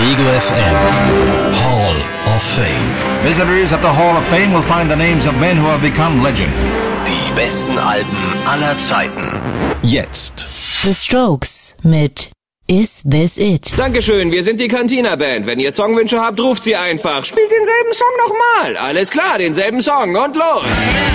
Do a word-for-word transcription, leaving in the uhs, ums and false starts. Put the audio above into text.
Ego F M Hall of Fame. Visitors at the Hall of Fame will find the names of men who have become legend. Die besten Alben aller Zeiten. Jetzt. The Strokes mit Is This It? Dankeschön, wir sind die Cantina Band. Wenn ihr Songwünsche habt, ruft sie einfach. Spielt denselben Song nochmal. Alles klar, denselben Song und los.